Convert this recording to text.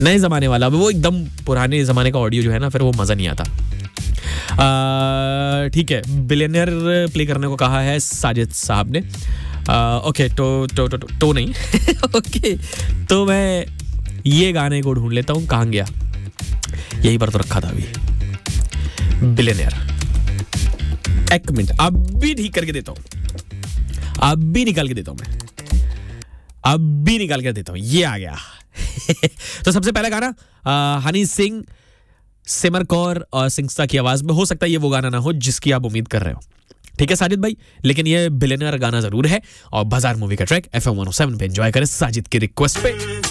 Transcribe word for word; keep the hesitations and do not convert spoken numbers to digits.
नए जमाने वाला, वो एकदम पुराने जमाने का ऑडियो जो है ना, फिर वो मजा नहीं आता। ठीक है, बिलियनियर प्ले करने को कहा है साजिद साहब ने। ओके, तो तो तो, तो, तो नहीं ओके, तो मैं ये गाने को ढूंढ लेता हूँ, कहाँ गया, यही पर तो रखा था अभी, बिलियनियर। एक मिनट, अब भी ठीक करके देता हूँ, अब भी निकाल के देता हूँ मैं, अब भी निकाल के देता हूँ, ये आ गया। तो सबसे पहला गाना आ, हनी सिंह, सिमर कौर और सिंगस्टा की आवाज में। हो सकता है ये वो गाना ना हो जिसकी आप उम्मीद कर रहे हो, ठीक है साजिद भाई, लेकिन ये बिलियनियर गाना जरूर है और बाजार मूवी का track F M one O seven पे एंजॉय करें साजिद की रिक्वेस्ट पे।